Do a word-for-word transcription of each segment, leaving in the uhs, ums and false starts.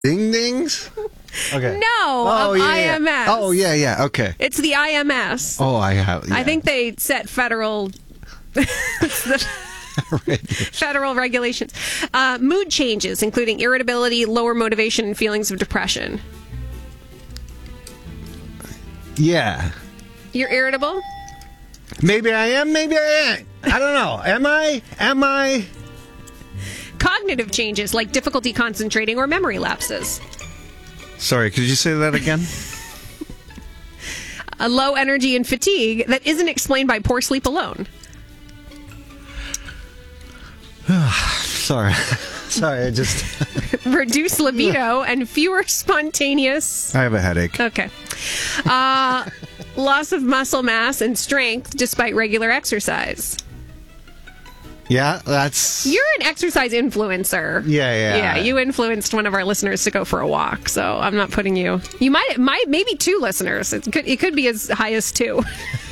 Ding dings? Okay. No, oh, of yeah, I M S. Yeah. Oh, yeah, yeah. Okay. It's the I M S. Oh, I have. Yeah. I think they set federal the federal regulations. Uh, mood changes, including irritability, lower motivation, and feelings of depression. Yeah. You're irritable? Maybe I am, maybe I ain't. I don't know. Am I? Am I? Cognitive changes, like difficulty concentrating or memory lapses. Sorry, could you say that again? A low energy and fatigue that isn't explained by poor sleep alone. Sorry. Sorry, I just... Reduced libido and fewer spontaneous... I have a headache. Okay. Uh, loss of muscle mass and strength despite regular exercise. Yeah, that's... You're an exercise influencer. Yeah, yeah. Yeah, you influenced one of our listeners to go for a walk, so I'm not putting you... You might, might maybe two listeners. It could, it could be as high as two.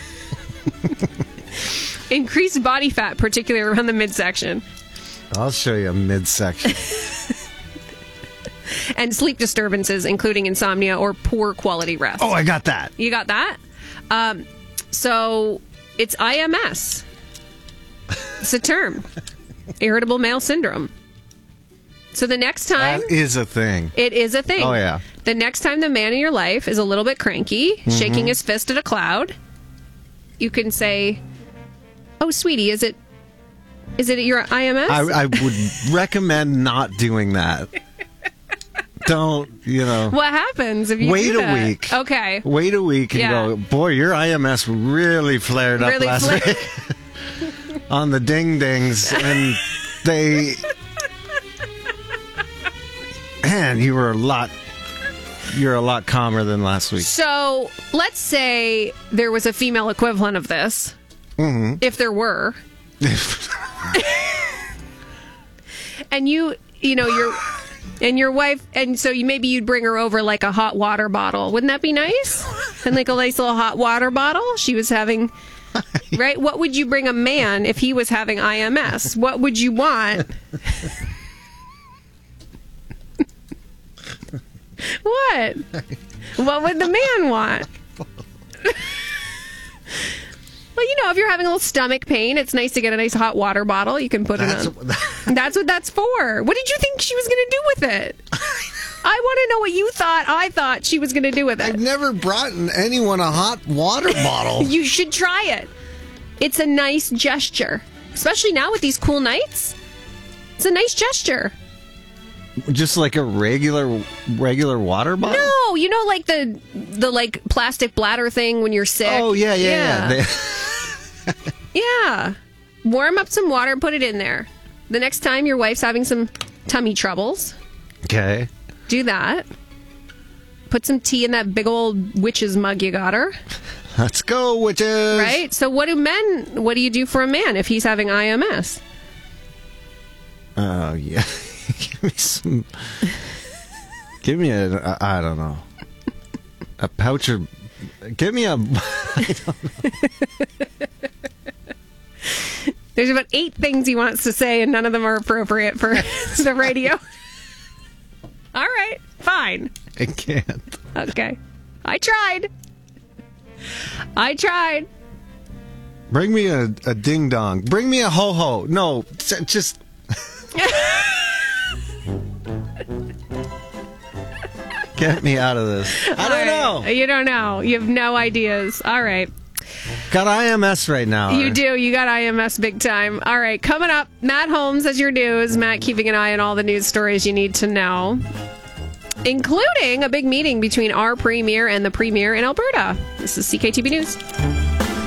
Increased body fat, particularly around the midsection. I'll show you a midsection. And sleep disturbances, including insomnia or poor quality rest. Oh, I got that. You got that? Um, so it's I M S. It's a term. Irritable male syndrome. So the next time... That is a thing. It is a thing. Oh, yeah. The next time the man in your life is a little bit cranky, mm-hmm. shaking his fist at a cloud, you can say, oh, sweetie, is it is it your I M S? I, I would recommend not doing that. Don't, you know. What happens if you wait do a that? week. Okay. Wait a week and Yeah. go, boy, your I M S really flared up Really last flared- week on the ding dings, and they, man, you were a lot, you're a lot calmer than last week. So let's say there was a female equivalent of this, Mm-hmm. if there were, and you, you know, your and your wife, and so you maybe you'd bring her over like a hot water bottle. Wouldn't that be nice? And like a nice little hot water bottle. She was having, right? What would you bring a man if he was having I M S? What would you want? What? What would the man want? Well, you know, if you're having a little stomach pain, it's nice to get a nice hot water bottle. You can put That's it on. That's what that's for. What did you think she was going to do with it? I want to know what you thought I thought she was going to do with it. I've never brought anyone a hot water bottle. You should try it. It's a nice gesture. Especially now with these cool nights. It's a nice gesture. Just like a regular regular water bottle? No, you know, like the the like plastic bladder thing when you're sick. Oh, yeah, yeah, yeah. Yeah. They- Yeah. Warm up some water and put it in there. The next time your wife's having some tummy troubles, Okay. do that. Put some tea in that big old witch's mug you got her. Let's go, witches. Right? So what do men, what do you do for a man if he's having I M S? Oh, yeah. Give me some... Give me a... I don't know. A pouch of... Give me a... I don't know. There's about eight things he wants to say, and none of them are appropriate for the radio. All right, fine. I can't. Okay. I tried. I tried. Bring me a, a ding dong. Bring me a ho ho. No, just. Get me out of this. I All don't right. know. You don't know. You have no ideas. All right. Got I M S right now. You do. You got I M S big time. All right. Coming up, Matt Holmes has your news. Matt keeping an eye on all the news stories you need to know, including a big meeting between our premier and the premier in Alberta. This is C K T B News.